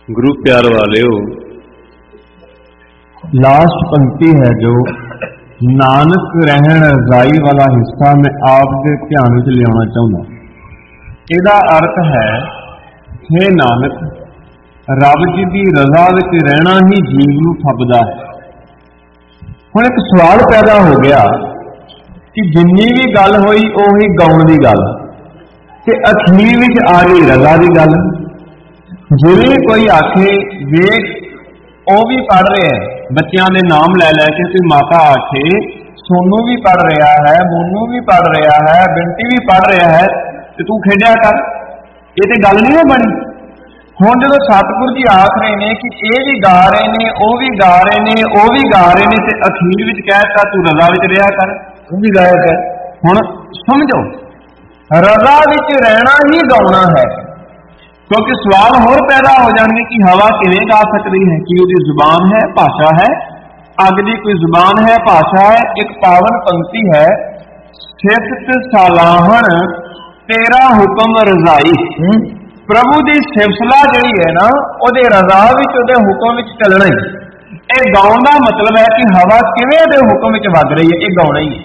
गुरु प्यार वाले हो। लास्ट पंक्ति है जो नानक रहन रजाई वाला हिस्सा मैं आपके ध्यान में लिया चाहूँगा। इसका अर्थ है, हे नानक, रब जी की रजा विच रहना ही जीव नूं फबदा है। हुण एक सवाल पैदा हो गया कि जिन्नी भी गल होई उही गाउण की गल ते अखीर विच आ गई रजा की गल। जिवें कोई आखे वेख वो भी पढ़ रहे हैं, बच्चों के नाम लै लैके कोई माता आखे सोनू भी पढ़ रहा है, मोनू भी पढ़ रहा है, बिंटी भी पढ़ रहा है, तो तू खेडिया कर, ये तो गल नहीं बनी। हुण जो सतगुरु जी आख रहे हैं कि ये भी गा रहे हैं, वो भी गा रहे हैं, वो भी गा रहे हैं, तो अखीर विच कहता तू रजा विच रहा कर, तू भी गाया कर। हुण समझो, रजा विच रहना ही गाउणा है। क्योंकि सवाल होर पैदा हो जाएंगे कि हवा किवें गा सकती है, कि उसकी जुबान है, भाषा है, अग की कोई जुबान है, भाषा है। एक पावन पंक्ति है, सिफत सलाहण तेरा हुक्म रजाई। प्रभु की सिफसला जिहड़ी है ना, उहदे रजा विच उहदे हुक्म विच चलना ही। यह गाउण का मतलब है कि हवा किवें उहदे हुक्म विच वग रही है, यह गाउणा ही है,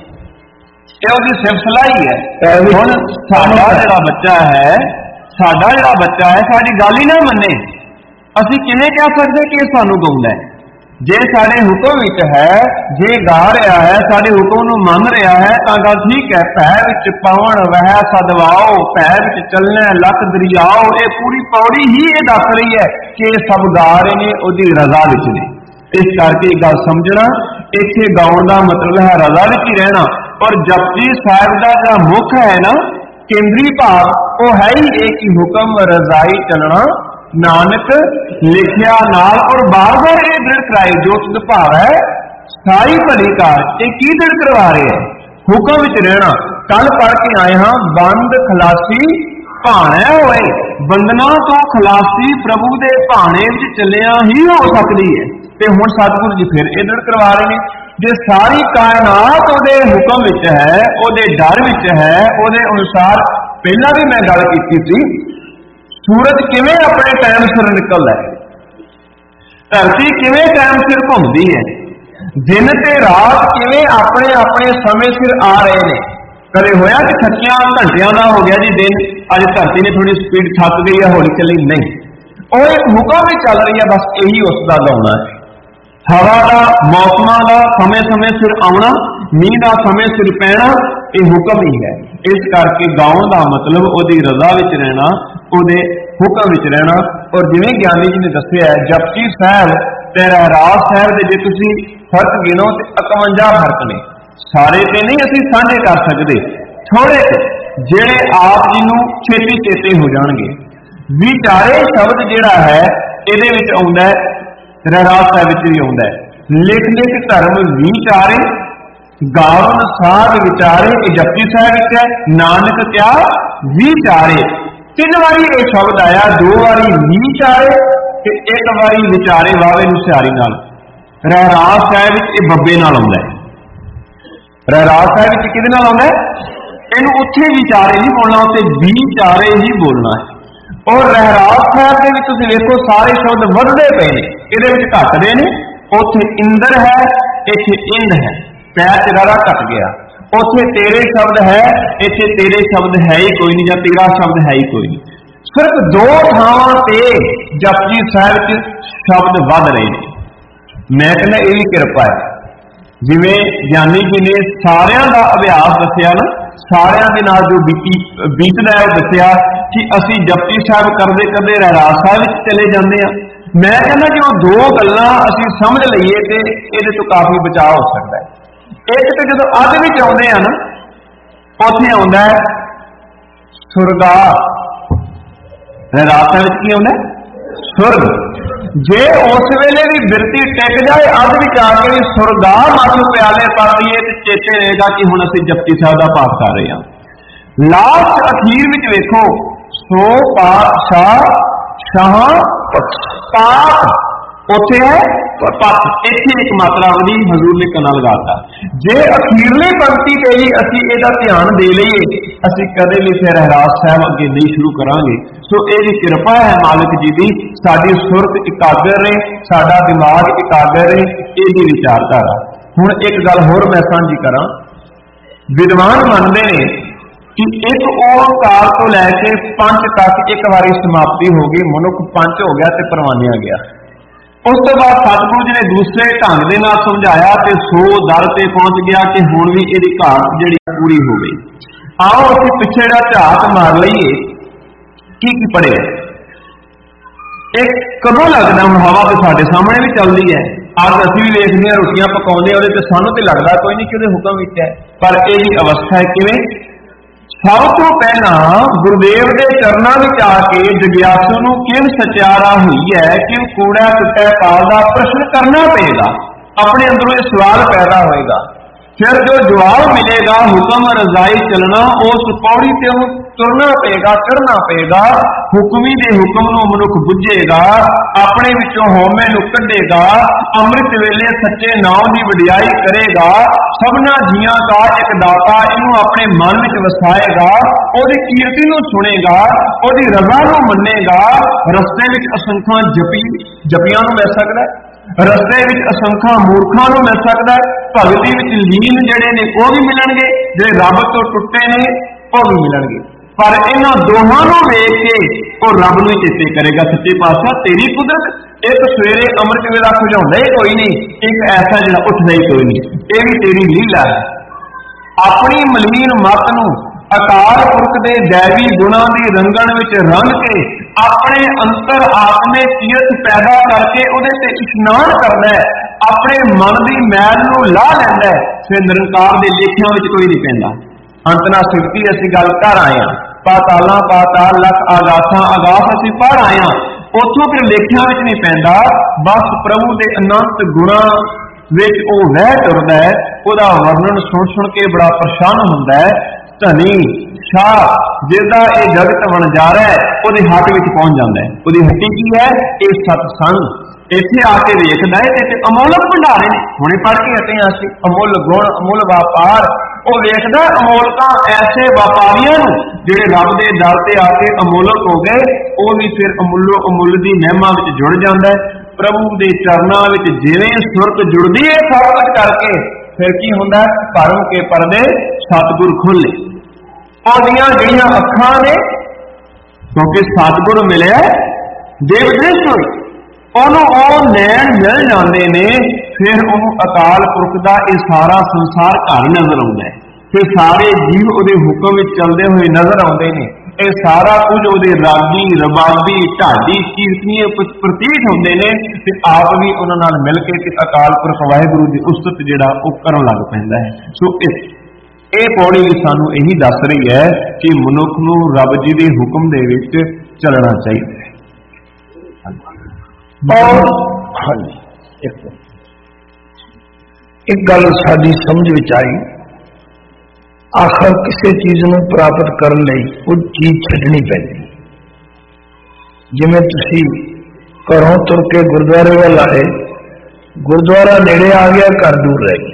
यह उसकी सिफसला ही है। हुण साडा जिहड़ा बच्चा है, साडा जिहड़ा बच्चा है, साडी गल ही ना मन्ने, असीं किवें कह सकदे कि इह सानूं गाउंदा है? जे साडे हुक्म विच है, जे गा रहा है, साडे हुक्म नूं मन रहा है, तां गल ठीक है। भै विच पवन वह सदवाओ, भै विच चलना लख दरियाओ, ये पूरी पौड़ी ही ये दस रही है कि सब गा रहे ने उहदी रजा विच ने। इस करके गल समझना, इत्थे गाउण दा मतलब है रजा विच ही रहना। और जपजी साहिब दा जिहड़ा मुख है ना, केंद्री भाव, वो है ही एक ही हुक्म रजाई चलना, नानक लिखिया नाल। और बार बार ये दृढ़ कराए जो तुद भाव है सारी भली कार, ये की दृढ़ करवा रहे हैं? हुक्म विच रहना। कल पढ़ के आए हाँ, बंद खलासी भाणै होए, बंधना तो खलासी प्रभु दे भाणे विच चलिया ही हो सकती है। ते हुण सतगुरु जी फिर ये दृढ़ करवा रहे हैं, जे सारी कायनात उहदे हुक्म विच है, उहदे डर विच है, उहदे अनुसार। पहला भी मैं गल कीती सी, सूरज किवें अपने टाइम सिर निकलदा है, धरती किवें टाइम सिर घूमदी है, दिन ते रात किवें अपने अपने समय सिर आ रहे हैं। कदे होया कि थकिया घंटिया का हो गया जी दिन, अज धरती ने थोड़ी स्पीड थक गई है, हौली चली, नहीं, और एक हुक्म भी चल रही है, बस यही उसका गाउणा है। हवा का, मौसम का समय समय सिर आना, मीह का समय सिर पैना, यह हुक्म ही है। इस करके गाउण का मतलब उहदी रजा विच रहना, उहदे हुक्म विच रहना। और जिवें ज्ञानी जी ने दस्सिया है, जपजी साहिब ते रहरास साहिब दे जे तुसीं फर्क गिनो ते 51 फर्क ने, सारे ते नहीं असीं साझे कर सकते, थोड़े जिहड़े आप जी नूं छेती चेते हो जाणगे। विचारे शब्द जिहड़ा है इहदे विच आउंदा है, रहरास साहिब विच भी आउंदा है। लिख लिख धर्म विचारे, गावन साध विचारे, ये जपजी साहिब विच है। नानक क्या विचारे, 3 बारी ये शब्द आया, 2 बारी विचारे ते 1 बारी विचारे वावे नूं सियारी नाल। रहरास साहिब विच ये बब्बे नाल आउंदा है, रहरास साहिब विच किहदे नाल आउंदा है? इहनूं उत्थे विचारे नहीं बोलना, उत्थे विचारे ही बोलना है। और रहरास साहिब दे विच तुसीं वेखो सारे शब्द वधदे पए ने, इहदे विच घटदे ने। उत्थे इंद्र है, इत्थे इंद है, पैर तेरा घट गया। उत्थे तेरे शब्द है, इत्थे तेरे शब्द है ही कोई नहीं, या तेरा शब्द है ही कोई नहीं। सिर्फ 2 थावां ते जपजी साहिब च शब्द वध रहे हैं। मैं कहना यह भी किरपा है, जिवें ज्ञानी जी ने सारियां दा अभ्यास दस्सिया ना, सारियां दे नाल जो बीतदा है दस्सिया कि असीं जपजी साहिब करदे करदे रहरास साहिब विच चले जांदे आ। मैं कहना कि वो 2 गल्लां असीं समझ लईए ते इहदे तो काफी बचाव हो सकता है। एक तो जदों अध विच आउंदे आ ना, उत्थे आउंदा है सुरगा, रहरास साहिब विच की आउंदा है? सुरग। जे उस वेले भी बिरती टिक जाए, अध विच आके भी सुरगा माथों प्याले पा लईए ते चेते रहेगा कि हुण असीं जपजी साहिब दा पाठ कर रहे हां। लास्ट अखीर विच वेखो, सो पातशाह शाह पाठ ਉੱਥੇ है पथ, इत्थे एक मात्रा वधी हजूर ने कना लगाता। जे अखीरली पंक्ति ते ही असीं इहदा ध्यान दे लईए, असीं कदे भी फिर रहरास साहब अगे नहीं शुरू करांगे। सो इहदी किरपा है मालिक जी दी, साडी सुरत इकागर रहे, साडा दिमाग इकागर रहे, इहदी विचारधारा। हुण एक गल होर मैं साझी करां, विद्वान मानते हैं कि एक ओंकार तो लैके पंच तक एक बारी समाप्ति हो गई, मनुख पंच हो गया ते परवानिया गया। उस तो बाद सतगुरु जी ने दूसरे ढंग के नाल समझाया ते सो दर ते पहुंच गया कि हुण भी इहदी घाट जिहड़ी पूरी हो गई। आओ असीं पिछे दा झात मार लईए की पढ़िया। एक कदों लगदा हुण हवा ते साडे सामने भी चलदी है, अज असीं भी वेखदे हां रोटियां पकाउंदे उहदे ते सानूं ते लगदा कोई नहीं कि उहदे हुक्म विच है, पर इहदी अवस्था है किवें। सब तो पहला गुरुदेव के चरणों में आके जगियासू नूं किन सचियारा हुई है कि कूड़ा कुत्ता पाल का प्रश्न करना पेगा, अपने अंदरों ये सवाल पैदा होएगा। फिर जो जवाब मिलेगा हुक्म रजाई चलना, उस पौड़ी से तुरना पेगा, चढ़ना पेगा। हुक्मी दे हुक्म नूं मनुख बुझेगा, अपने विचों हौमे नूं कढेगा, अमृत वेले सच्चे नाम की वडियाई करेगा, सबना जियां का एक दाता इनू अपने मन विच वसाएगा, ओदी कीर्ति नूं सुनेगा, ओदी रजा नूं मन्नेगा। रस्ते विच असंख्यां जपियां नूं मिल सकदा है, रस्ते विच असंख्यां मूर्खां नूं मिल सकदा है, भगती विच लीन जिहड़े ने वो भी मिलणगे, जिहड़े रब तो टुटे ने वो भी मिलणगे। पर इन्हां दोहां नूं वेख के वो रब नूं चेते करेगा, सच्चे पातशाह तेरी कुदरत। एक सवेरे अमृत वेला खुजाउंदा ही कोई नहीं, एक ऐसा जिहड़ा उठदा ही कोई नहीं, ये भी तेरी लीला है। अपनी मलीन मत नूं अकाल पुरख दे दैवी गुणां दी रंगण विच रंग के अपने अंतर आत्मे तीरथ पैदा करके उहदे ते इशनान करदा है, अपने मन दी मैल नूं लाह लैंदा है, फिर निरंकार दे लेखियां विच कोई नहीं पैंदा। अंतना सिफती असीं गल कर आए हां, पातालां पाताल लख आगाथां आगाथ असीं पढ़ आए हां, उत्थों फिर लेखियां विच नहीं पैंदा। बस प्रभु दे अनंत गुणां विच ओह वह टुरदा है, उहदा वर्णन सुन सुन के बड़ा प्रसन्न हुंदा है। धनी शाह जिसका यह जगत बन जा रहा है वो हट में पहुंच जाता है, वो हट्टी की है ये सतसंग। इत्थे आके देखदा है इत्थे अमोलक भंडारे ने, हुणे पढ़ के हटे असीं अमुल गुण अमुल व्यापार। वो वेखदा अमोलकां ऐसे व्यापारियां नूं जिहड़े रब दे दर ते आके अमोलक हो गए, वो भी फिर अमुलो अमुल दी महिमा विच जुड़ जांदा है। प्रभु दे चरनां विच जिवें सुरत जुड़दी है सब कुछ करके, फिर की हुंदा है, भरम के परदे सतगुर खोले। ਉਹਦੀਆਂ ਜਿਹੜੀਆਂ ਅੱਖਾਂ ਨੇ, ਕਿਉਂਕਿ ਸਤਿਗੁਰ ਮਿਲਿਆ ਦੇਵ ਦ੍ਰਿਸ਼ ਹੋਈ, ਉਹਨੂੰ ਉਹ ਨੈਣ ਮਿਲ ਜਾਂਦੇ ਨੇ, ਫਿਰ ਉਹਨੂੰ ਅਕਾਲ ਪੁਰਖ ਦਾ ਇਹ ਸਾਰਾ ਸੰਸਾਰ ਘਰ ਨਜ਼ਰ ਆਉਂਦਾ ਹੈ, ਫਿਰ ਸਾਰੇ ਜੀਵ ਉਹਦੇ ਹੁਕਮ ਵਿੱਚ ਚੱਲਦੇ ਹੋਏ ਨਜ਼ਰ ਆਉਂਦੇ ਨੇ। ਇਹ ਸਾਰਾ ਕੁਝ ਉਹਦੇ ਰਾਗੀ ਰਬਾਬੀ ਢਾਡੀ ਕੀਰਤਨੀਏ ਪ੍ਰਤੀਤ ਹੁੰਦੇ ਨੇ, ਤੇ ਆਪ ਵੀ ਉਹਨਾਂ ਨਾਲ ਮਿਲ ਕੇ ਤੇ ਅਕਾਲ ਪੁਰਖ ਵਾਹਿਗੁਰੂ ਦੀ ਉਸਤਤ ਜਿਹੜਾ ਉਹ ਕਰਨ ਲੱਗ ਪੈਂਦਾ ਹੈ। ਸੋ ਇਹ ਪੌੜੀ ਵੀ ਸਾਨੂੰ ਇਹੀ ਦੱਸ ਰਹੀ ਹੈ ਕਿ ਮਨੁੱਖ ਨੂੰ ਰੱਬ ਜੀ ਦੇ ਹੁਕਮ ਦੇ ਵਿੱਚ ਚੱਲਣਾ ਚਾਹੀਦਾ ਹੈ। ਔਰ ਹਾਂਜੀ ਇੱਕ ਗੱਲ ਸਾਡੀ ਸਮਝ ਵਿੱਚ ਆਈ, ਆਖਰ ਕਿਸੇ ਚੀਜ਼ ਨੂੰ ਪ੍ਰਾਪਤ ਕਰਨ ਲਈ ਉਹ ਚੀਜ਼ ਛੱਡਣੀ ਪੈਂਦੀ। ਜਿਵੇਂ ਤੁਸੀਂ ਘਰੋਂ ਤੁਰ ਕੇ ਗੁਰਦੁਆਰੇ ਵੱਲ ਆਏ, ਗੁਰਦੁਆਰਾ ਨੇੜੇ ਆ ਗਿਆ, ਘਰ ਦੂਰ ਰਹਿ ਗਿਆ।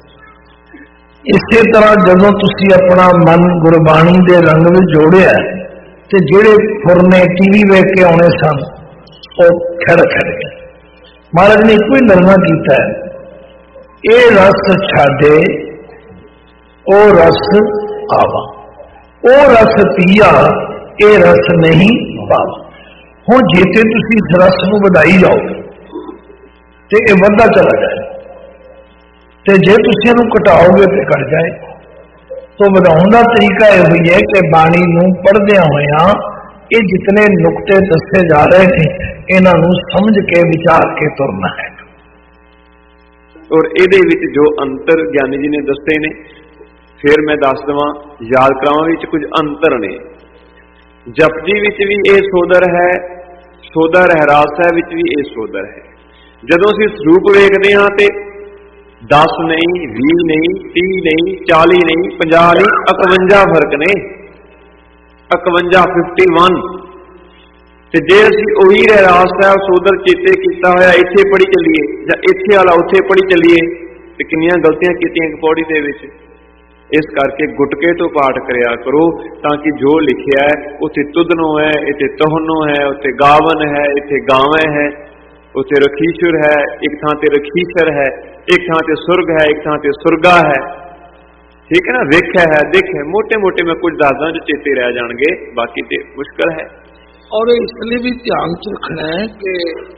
ਇਸੇ ਤਰ੍ਹਾਂ ਜਦੋਂ ਤੁਸੀਂ ਆਪਣਾ ਮਨ ਗੁਰਬਾਣੀ ਦੇ ਰੰਗ ਵਿੱਚ ਜੋੜਿਆ ਤੇ ਜਿਹੜੇ ਫੁਰਨੇ ਟੀਵੀ ਵੇਖ ਕੇ ਆਉਣੇ ਸਨ ਉਹ ਖੜ ਗਏ। ਮਹਾਰਾਜ ਨੇ ਇੱਕੋ ਹੀ ਨਰਮਾ ਕੀਤਾ ਹੈ, ਇਹ ਰਸ ਛਾਡੇ ਉਹ ਰਸ ਆਵਾ, ਉਹ ਰਸ ਪੀਆ ਇਹ ਰਸ ਨਹੀਂ ਪਾਵਾ। ਹੁਣ ਜੇ ਤੇ ਤੁਸੀਂ ਇਸ ਰਸ ਨੂੰ ਵਧਾਈ ਜਾਓ ਤੇ ਇਹ ਵੱਧਦਾ ਚਲਾ ਜਾਏ, ਤੇ ਜੇ ਤੁਸੀਂ ਇਹਨੂੰ ਘਟਾਓਗੇ ਤੇ ਘਟ ਜਾਏ। तो ਵਧਾਉਣ ਦਾ ਤਰੀਕਾ ਇਹ ਹੋਈ ਹੈ ਕਿ ਬਾਣੀ ਨੂੰ ਪੜ੍ਹਦਿਆਂ ਹੋਇਆਂ ਇਹ ਜਿਤਨੇ ਨੁਕਤੇ ਦੱਸੇ ਜਾ ਰਹੇ ਨੇ ਇਹਨਾਂ ਨੂੰ ਸਮਝ ਕੇ ਵਿਚਾਰ ਕੇ ਤੁਰਨਾ ਹੈ। ਔਰ ਇਹਦੇ ਵਿੱਚ ਜੋ ਅੰਤਰ ਗਿਆਨੀ ਜੀ ਨੇ ਦੱਸੇ ਨੇ, ਫਿਰ ਮੈਂ ਦੱਸ ਦਵਾਂ, ਯਾਦ ਕਰਾਵਾਂ ਵਿੱਚ ਕੁਝ ਅੰਤਰ ਨੇ। ਜਪਜੀ ਵਿੱਚ ਵੀ ਇਹ ਸੋਦਰ ਹੈ, ਸੋਦਰ ਰਹਿਰਾਸ ਸਾਹਿਬ ਵਿੱਚ ਵੀ ਇਹ ਸੋਦਰ ਹੈ। ਜਦੋਂ ਅਸੀਂ ਸਰੂਪ ਵੇਖਦੇ ਹਾਂ ਤੇ 10 नहीं 20 नहीं 30 नहीं 40 नहीं 50 नहीं 51 फर्क ने। 51 51 ਤੇ ਜੇ ਅਸੀਂ ਉਹੀ ਰਹਿਰਾਸ ਸਾਹਿਬ ਸੋਦਰ ਚੇਤੇ ਕੀਤਾ ਹੋਇਆ ਇੱਥੇ ਪੜ੍ਹੀ ਚੱਲੀਏ ਜਾਂ ਇੱਥੇ ਵਾਲਾ ਉੱਥੇ ਪੜ੍ਹੀ ਚੱਲੀਏ ਤੇ ਕਿੰਨੀਆਂ ਗਲਤੀਆਂ ਕੀਤੀਆਂ ਇੱਕ ਪੌੜੀ ਦੇ ਵਿੱਚ। ਇਸ ਕਰਕੇ ਗੁਟਕੇ ਤੋਂ ਪਾਠ ਕਰਿਆ ਕਰੋ ਤਾਂ ਕਿ ਜੋ ਲਿਖਿਆ ਹੈ ਉੱਥੇ ਤੁਧਨੋਂ ਹੈ, ਇੱਥੇ ਤਹਨੋਂ ਹੈ, ਉੱਥੇ ਗਾਵਨ ਹੈ, ਇੱਥੇ ਗਾਵੇਂ ਹੈ, ਉੱਥੇ ਰਖੀਸ਼ੁਰ ਹੈ, ਇੱਕ ਥਾਂ ਤੇ ਰਖੀਸ਼ਰ ਹੈ, ਇੱਕ ਥਾਂ ਤੇ ਸੁਰਗ ਹੈ, ਇੱਕ ਥਾਂ ਤੇ ਸੁਰਗਾ ਹੈ। ठीक है ना, विख है दिख है, मोटे मोटे मैं कुछ दसदा जो चेते रह जाएंगे, बाकी तो मुश्किल है। और इसलिए भी ध्यान च रखना है कि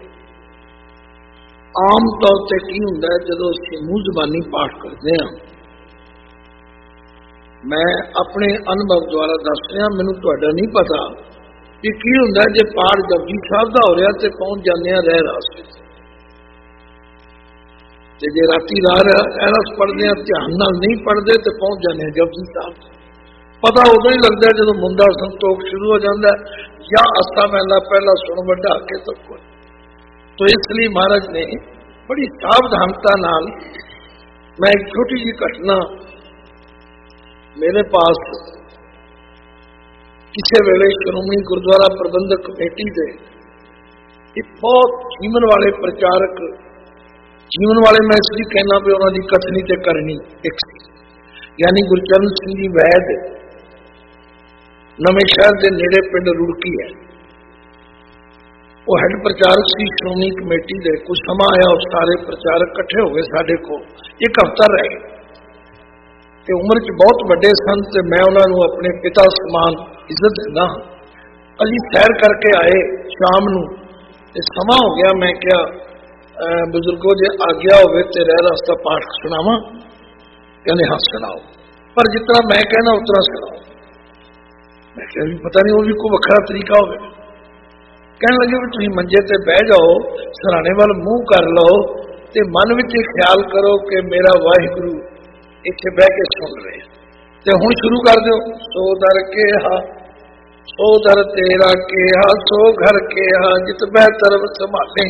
आम तौर पर की होंगे जो मूँह जबानी पाठ करते हैं, मैं अपने अनुभव द्वारा दस रहा, मैनू तुहाडा नहीं पता कि की होंगे जे पाठ जपजी साहब का हो रहा तो पहुँच जाने रह रास्ते ते जे राती रहरास पढ़ते हैं ध्यान नाल नहीं पढ़ते तो पहुँच जाने जपजी साहब। पता उदों ही लगता है जो मुंडा संतोख शुरू हो जाता है या अस्ता महला पहला सुन वड्डा के सब कुछ। तो इसलिए महाराज ने बड़ी सावधानता नाल, मैं एक छोटी जी घटना मेरे पास किसी वेले श्रोमणी गुरुद्वारा प्रबंधक कमेटी के एक बहुत जीवन वाले प्रचारक, जीवन वाले मैं इसलिए कहना भी उन्होंने कथनी ते करनी एक यानी गुरचरण सिंह जी वैद नवे शहर के नेड़े पिंड रुड़की है, वो हैड प्रचारक सी श्रोमणी कमेटी के। कुछ समा आया उस सारे प्रचारक इकट्ठे हो गए साढ़े को, एक हफ्ता रह गए। उम्र च बहुत बड़े सन ते मैं उन्होंने अपने पिता समान इज्जत दिंदा। अभी सैर करके आए शाम नूं ते समा हो गया, मैं क्या बुजुर्गों जे आज्ञा होवे ते रह रास्ता पाठ सुनावा, कहने हाँ सुनाओ, पर जितना मैं कहना उतना सुनाओ। मैं क्या भी पता नहीं वो भी कोई वखरा तरीका हो। कहने लगे भी तुम मंजे ते बह जाओ, सराने वाल मुंह कर लो ते मन विच ख्याल करो कि मेरा वाहिगुरु इत्थे बह के सुन रहे ते हुण शुरू कर दो। सो दर के हा सो दर तेरा के हा सो घर के हा जित बेहतर संभाले।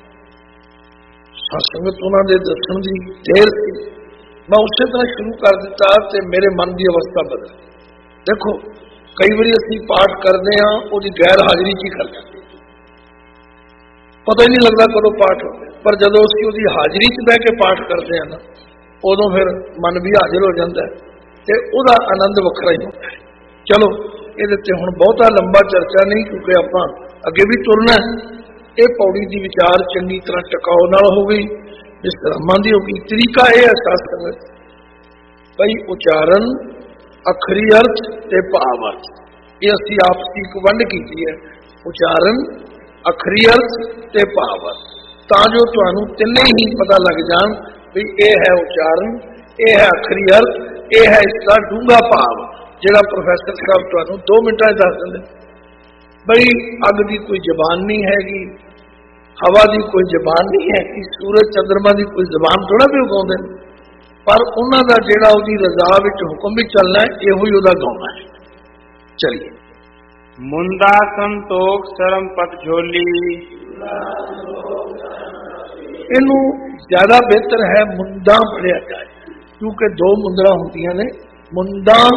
संगत उन्होंने दर्शन की देर थी, मैं उसे तरह शुरू कर दिता ते मेरे मन की अवस्था बदल। देखो कई बार असी पाठ करते हैं वो गैर हाजिरी च कर जाते, पता ही नहीं लगता कदों पाठ होते, पर जो असं उसकी हाजिरी च बह के पाठ करते हैं ना उदों फिर मन भी हाजिर हो जाता है तो वह आनंद वखरा ही होता है। चलो ये हुण बहुता लंबा चर्चा नहीं, क्योंकि आप अगे भी तुरना है। ये पौड़ी की विचार चंगी तरह टकाओ नाल हो गई, विश्रामां दी हो गई। तरीका यह है साथ संगत भाई उचारण अखरी अर्थ ते भाव अर्थ, ये असी आपसी एक वंड की है, उचारण अखरी अर्थ ते भाव अर्थ, तां जो तुहानूं तिन्ने ही पता लग जान भी ये है उचारण, ये है अखरी अर्थ, ये है इसका डूंगा भाव, जिहड़ा प्रोफैसर साहब तुहानूं 2 मिनटां दस दिंदे। बई अग की कोई जबान नहीं हैगी, हवा की कोई जबान नहीं हैगी, सूरज चंद्रमा की कोई जबान थोड़ा भी उगाउंदे, पर उन्हां दा जिहड़ा उहदी रज़ा विच हुक्म भी चलना है, इहो ही उहदा गाउणा है। चलिए मुंदा संतोख शर्म पत झोली, इनू ज्यादा बेहतर है मुंदा पढ़िया जाए, क्योंकि 2 मुंदरा होंदियां ने, मुंदा